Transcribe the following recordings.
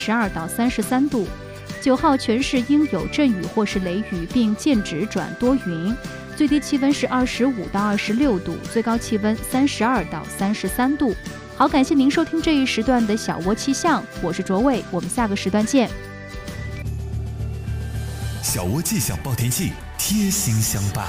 12到33度。9号全市应有阵雨或是雷雨，并间止转多云。最低气温是25到26度，最高气温32到33度。好，感谢您收听这一时段的小窝气象，我是卓伟，我们下个时段见。 小窝气象报天气，贴心相伴。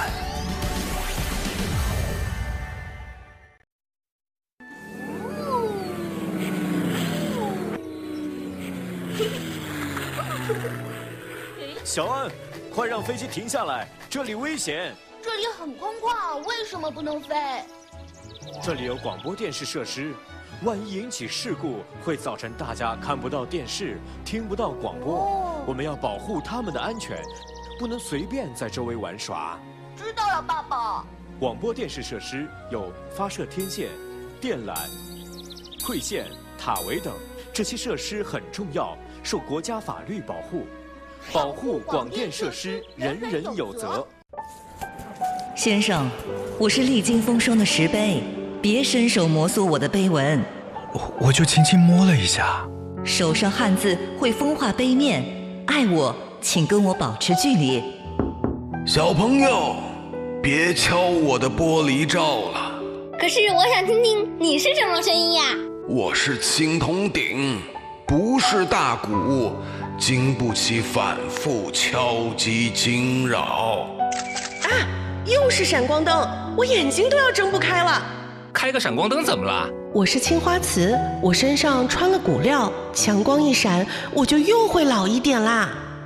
小安，快让飞机停下来，这里危险。 这里很空旷，为什么不能飞？ 这里有广播电视设施，万一引起事故，会造成大家看不到电视，听不到广播。我们要保护他们的安全，不能随便在周围玩耍。 知道了，爸爸。 广播电视设施有发射天线、电缆、馈线、塔围等，这些设施很重要，受国家法律保护。保护广电设施，人人有责。 先生，我是历经风霜的石碑，别伸手摩挲我的碑文。 我就轻轻摸了一下。 手上汉字会风化碑面，爱我请跟我保持距离。 小朋友，别敲我的玻璃罩了。 可是我想听听你是什么声音呀？ 我是青铜鼎，不是大鼓，经不起反复敲击惊扰。 又是闪光灯，我眼睛都要睁不开了。 开个闪光灯怎么了？ 我是青花瓷，我身上穿了骨料，强光一闪，我就又会老一点啦。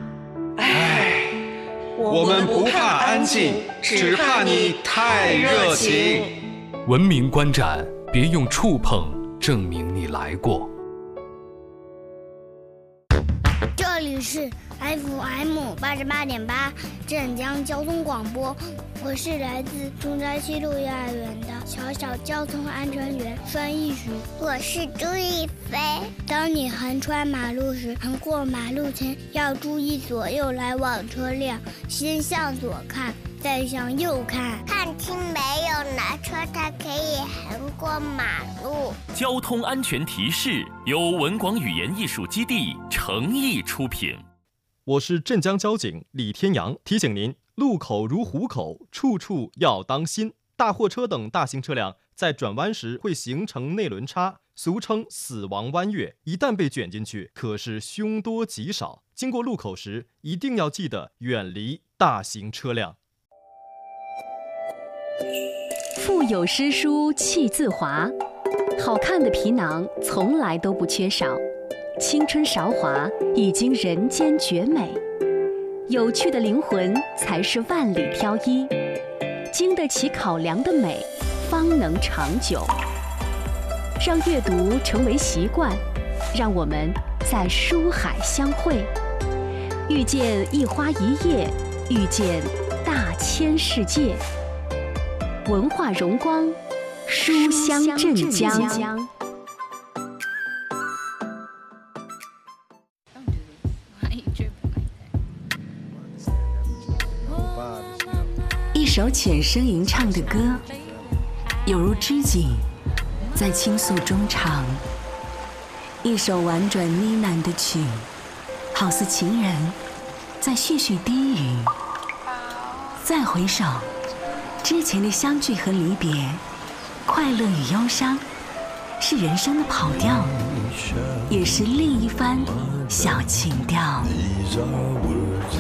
我们不怕安静，只怕你太热情。 文明观展，别用触碰证明你来过。 这里是 FM 88.8镇江交通广播，我是来自中山西路幼儿园的小交通安全员孙艺许。 我是朱一飞。 当你横穿马路时，横过马路前要注意左右来往车辆，先向左看，再向右看， 看清没有哪车它可以横过马路。 交通安全提示由文广语言艺术基地诚意出品。 我是镇江交警李天阳，提醒您：路口如虎口，处处要当心。大货车等大型车辆在转弯时会形成内轮差，俗称死亡弯月，一旦被卷进去，可是凶多吉少。经过路口时，一定要记得远离大型车辆。 腹有诗书气自华，好看的皮囊从来都不缺少。青春韶华已经人间绝美，有趣的灵魂才是万里挑一，经得起考量的美方能长久。让阅读成为习惯，让我们在书海相会，遇见一花一叶，遇见大千世界。文化荣光，书香镇江。 一首浅声吟唱的歌，有如知己在倾诉衷肠；一首婉转呢喃的曲，好似情人在絮絮低语。再回首，之前的相聚和离别，快乐与忧伤，是人生的跑调，也是另一番小情调。